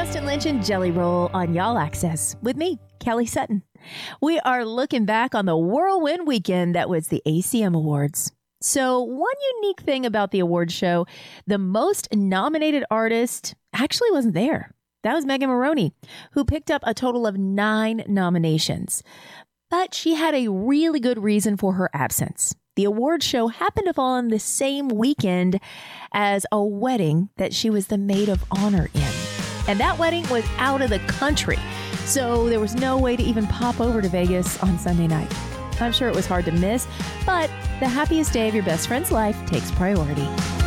Austin Lynch and Jelly Roll on Y'all Access with me, Kelly Sutton. We are looking back on the whirlwind weekend that was the ACM Awards. So one unique thing about the award show, the most nominated artist actually wasn't there. That was Megan Moroney, who picked up a total of 9 nominations. But she had a really good reason for her absence. The award show happened to fall on the same weekend as a wedding that she was the maid of honor in. And that wedding was out of the country. So there was no way to even pop over to Vegas on Sunday night. I'm sure it was hard to miss, but the happiest day of your best friend's life takes priority.